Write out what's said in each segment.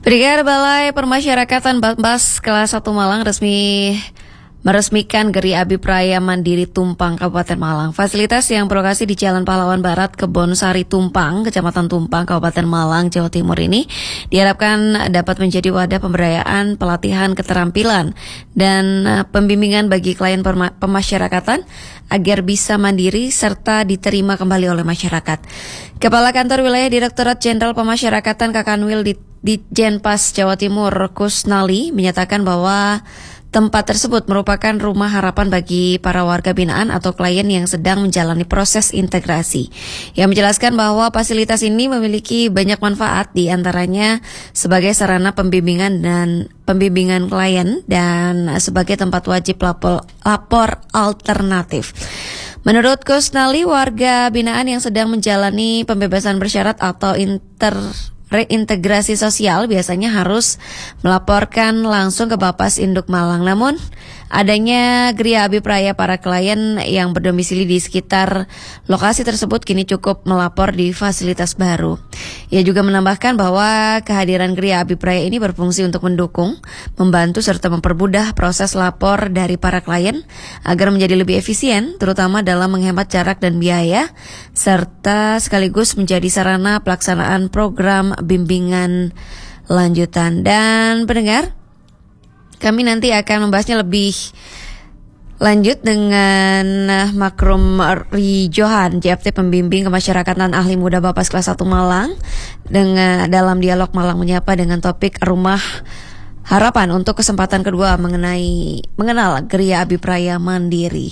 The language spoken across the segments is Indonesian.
Pendengar, Balai Permasyarakatan Bambas kelas 1 Malang meresmikan Geri Abipraya Mandiri Tumpang, Kabupaten Malang. Fasilitas yang berlokasi di Jalan Pahlawan Barat, Kebonsari Tumpang, Kecamatan Tumpang, Kabupaten Malang, Jawa Timur ini diharapkan dapat menjadi wadah pemberdayaan, pelatihan keterampilan, dan pembimbingan bagi klien pemasyarakatan agar bisa mandiri serta diterima kembali oleh masyarakat. Kepala Kantor Wilayah Direktorat Jenderal Pemasyarakatan Kakanwil di Jenpas Jawa Timur, Kusnali, menyatakan bahwa tempat tersebut merupakan rumah harapan bagi para warga binaan atau klien yang sedang menjalani proses integrasi. Yang menjelaskan bahwa fasilitas ini memiliki banyak manfaat, di antaranya sebagai sarana pembimbingan klien dan sebagai tempat wajib lapor alternatif. Menurut Kusnali, warga binaan yang sedang menjalani pembebasan bersyarat atau reintegrasi sosial biasanya harus melaporkan langsung ke Bapas Induk Malang. Namun, adanya Geri Abipraya, para klien yang berdomisili di sekitar lokasi tersebut kini cukup melapor di fasilitas baru. Ia juga menambahkan bahwa kehadiran Geri Abipraya ini berfungsi untuk mendukung, membantu serta mempermudah proses lapor dari para klien agar menjadi lebih efisien, terutama dalam menghemat jarak dan biaya, serta sekaligus menjadi sarana pelaksanaan program bimbingan lanjutan. Dan pendengar, kami nanti akan membahasnya lebih lanjut dengan Makrum Rijohan, JFT Pembimbing Kemasyarakatan Ahli Muda Bapas kelas 1 Malang, dalam dialog Malang Menyapa dengan topik Rumah Harapan untuk kesempatan kedua mengenal Geri Abipraya Mandiri.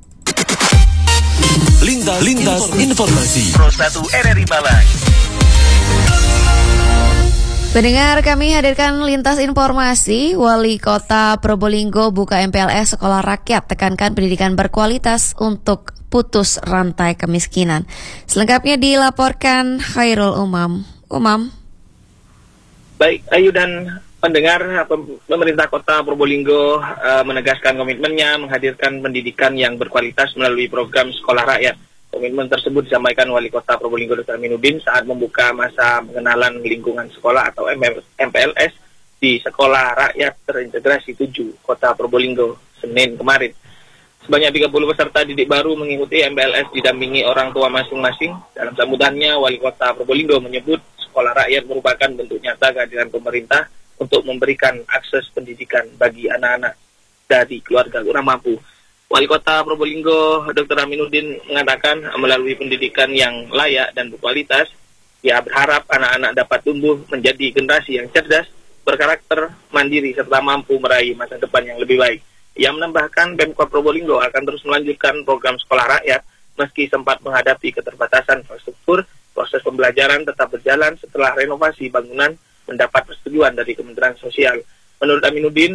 Lintas informasi. Pro 1 RRI Malang. Pendengar, kami hadirkan lintas informasi. Wali Kota Probolinggo buka MPLS Sekolah Rakyat, tekankan pendidikan berkualitas untuk putus rantai kemiskinan. Selengkapnya dilaporkan Khairul Umam. Baik, Ayu dan pendengar, pemerintah Kota Probolinggo menegaskan komitmennya menghadirkan pendidikan yang berkualitas melalui program Sekolah Rakyat. Komitmen tersebut disampaikan Wali Kota Probolinggo Dr. Aminuddin saat membuka masa pengenalan lingkungan sekolah atau MPLS di Sekolah Rakyat Terintegrasi 7 Kota Probolinggo Senin kemarin. Sebanyak 30 peserta didik baru mengikuti MPLS didampingi orang tua masing-masing. Dalam sambutannya, Wali Kota Probolinggo menyebut Sekolah Rakyat merupakan bentuk nyata kehadiran pemerintah untuk memberikan akses pendidikan bagi anak-anak dari keluarga kurang mampu. Wali Kota Probolinggo Dr. Aminuddin mengatakan melalui pendidikan yang layak dan berkualitas, ia berharap anak-anak dapat tumbuh menjadi generasi yang cerdas, berkarakter, mandiri, serta mampu meraih masa depan yang lebih baik. Ia menambahkan Pemkot Probolinggo akan terus melanjutkan program Sekolah Rakyat meski sempat menghadapi keterbatasan infrastruktur. Proses pembelajaran tetap berjalan setelah renovasi bangunan mendapat persetujuan dari Kementerian Sosial. Menurut Aminuddin,